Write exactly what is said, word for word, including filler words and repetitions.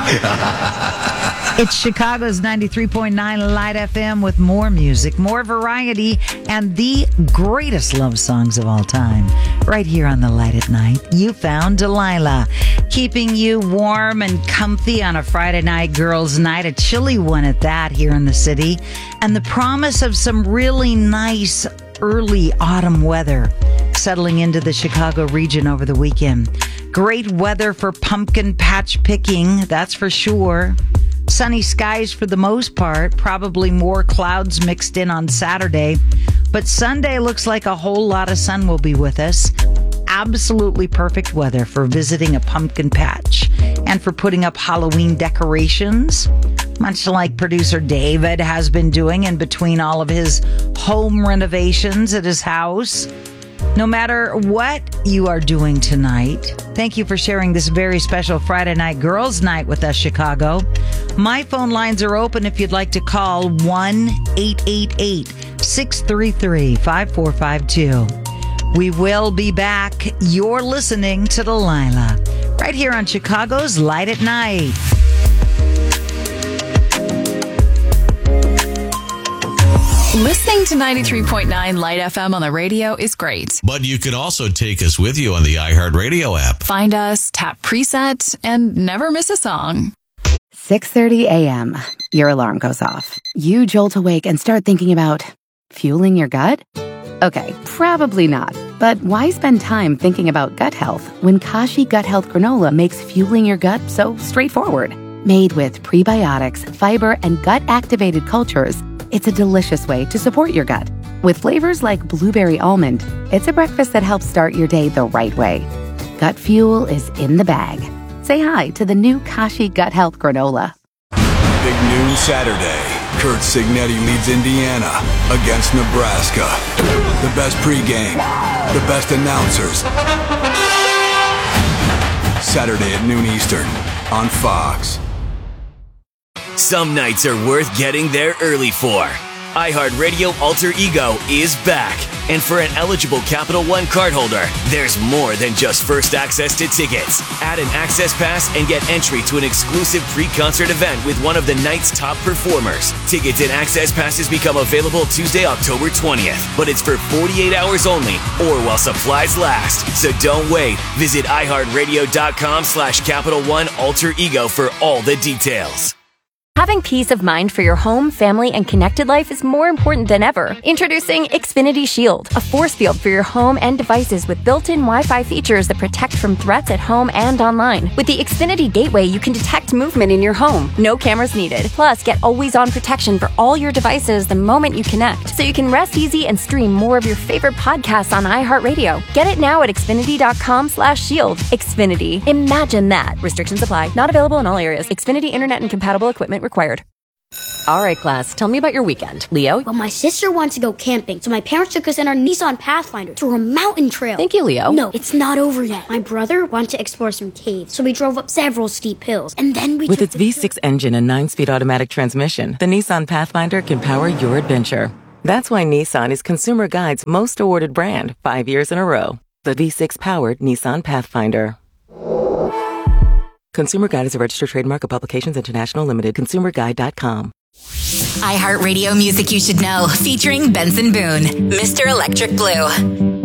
It's Chicago's ninety-three point nine Light F M with more music, more variety, and the greatest love songs of all time. Right here on the Light at Night, you found Delilah, keeping you warm and comfy on a Friday night girls' night, a chilly one at that here in the city, and the promise of some really nice early autumn weather settling into the Chicago region over the weekend. Great weather for pumpkin patch picking, that's for sure. Sunny skies for the most part, probably more clouds mixed in on Saturday. But Sunday looks like a whole lot of sun will be with us. Absolutely perfect weather for visiting a pumpkin patch and for putting up Halloween decorations, much like producer David has been doing in between all of his home renovations at his house. No matter what you are doing tonight, thank you for sharing this very special Friday night girls' night with us, Chicago. My phone lines are open if you'd like to call one eight eight eight, six three three, five four five two. We will be back. You're listening to Delilah right here on Chicago's Light at Night. Listening to ninety-three point nine Light F M on the radio is great. But you can also take us with you on the iHeartRadio app. Find us, tap preset, and never miss a song. six thirty a.m. Your alarm goes off. You jolt awake and start thinking about fueling your gut? Okay, probably not. But why spend time thinking about gut health when Kashi Gut Health Granola makes fueling your gut so straightforward? Made with prebiotics, fiber, and gut-activated cultures, it's a delicious way to support your gut. With flavors like blueberry almond, it's a breakfast that helps start your day the right way. Gut fuel is in the bag. Say hi to the new Kashi Gut Health Granola. Big noon Saturday. Kurt Signetti leads Indiana against Nebraska. The best pregame, the best announcers. Saturday at noon Eastern on Fox. Some nights are worth getting there early for. iHeartRadio Alter Ego is back. And for an eligible Capital One cardholder, there's more than just first access to tickets. Add an access pass and get entry to an exclusive pre-concert event with one of the night's top performers. Tickets and access passes become available Tuesday, October twentieth. But it's for forty-eight hours only or while supplies last. So don't wait. Visit iHeartRadio.com slash Capital One Alter Ego for all the details. Having peace of mind for your home, family, and connected life is more important than ever. Introducing Xfinity Shield, a force field for your home and devices with built-in Wi-Fi features that protect from threats at home and online. With the Xfinity Gateway, you can detect movement in your home. No cameras needed. Plus, get always-on protection for all your devices the moment you connect, so you can rest easy and stream more of your favorite podcasts on iHeartRadio. Get it now at Xfinity.com slash shield. Xfinity. Imagine that. Restrictions apply. Not available in all areas. Xfinity Internet and compatible equipment required. All right, class, tell me about your weekend. Leo? Well, my sister wants to go camping, so my parents took us in our Nissan Pathfinder through a mountain trail. Thank you, Leo. No, it's not over yet. My brother wanted to explore some caves, so we drove up several steep hills, and then we With its V six engine and nine-speed automatic transmission, the Nissan Pathfinder can power your adventure. That's why Nissan is Consumer Guide's most awarded brand five years in a row. The V six-powered Nissan Pathfinder. Consumer Guide is a registered trademark of Publications International Limited. consumer guide dot com. iHeartRadio Music You Should Know, featuring Benson Boone, Mister Electric Blue.